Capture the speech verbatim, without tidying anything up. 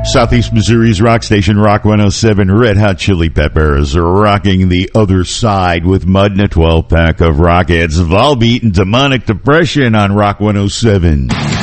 Southeast Missouri's rock station, Rock one oh seven. Red Hot Chili Peppers rocking The Other Side with Mud and a twelve pack of rock hits. Volbeat and Demonic Depression on Rock one oh seven.